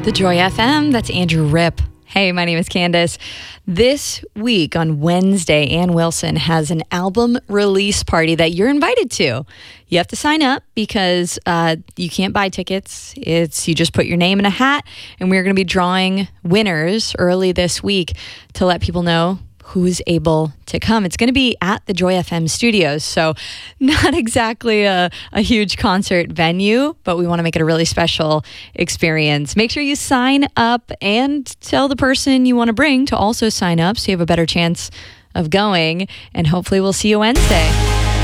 The Joy FM, that's Andrew Ripp. Hey, my name is Candace. This week on Wednesday, Ann Wilson has an album release party that you're invited to. You have to sign up because you can't buy tickets. You just put your name in a hat, and we're going to be drawing winners early this week to let people know who's able to come. It's going to be at the Joy FM studios, so not exactly a huge concert venue, but we want to make it a really special experience. Make sure you sign up and tell the person you want to bring to also sign up so you have a better chance of going, and hopefully we'll see you Wednesday.